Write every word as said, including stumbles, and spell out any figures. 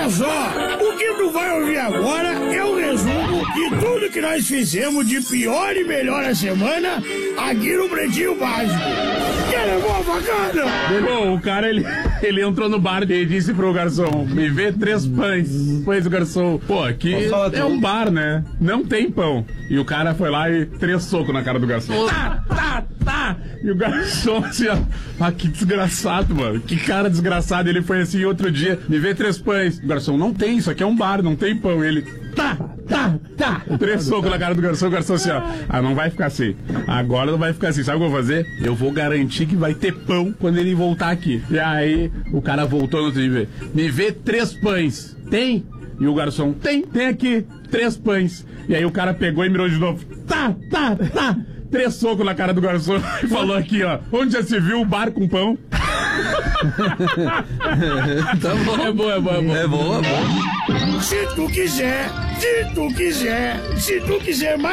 Olha só, o que tu vai ouvir agora é o resumo de tudo que nós fizemos de pior e melhor a semana aqui no Pretinho Básico. Quer levar uma facada? Bom, o cara, ele, ele entrou no bar e disse pro garçom, me vê três pães. Pois o garçom, pô, aqui é um bar, né? Não tem pão. E o cara foi lá e três socos na cara do garçom. Tá, tá, tá. E o garçom assim, ó, ah, que desgraçado, mano. Que cara desgraçado. Ele foi assim outro dia, me vê três pães. O garçom, não tem, isso aqui é um bar, não tem pão. Ele, tá, tá, tá. Três socos na cara do garçom. O garçom assim, ó, ah, não vai ficar assim. Agora não vai ficar assim. Sabe o que eu vou fazer? Eu vou garantir que vai ter pão quando ele voltar aqui. E aí, o cara voltou no outro dia, me vê três pães. Tem? E o garçom, tem, tem aqui, três pães. E aí o cara pegou e mirou de novo. Tá, tá, tá. Três socos na cara do garçom e falou aqui, ó. Onde já se viu um bar com pão? Tá bom. É boa, é boa, é boa. É boa, é boa. Se tu quiser, se tu quiser, se tu quiser mais.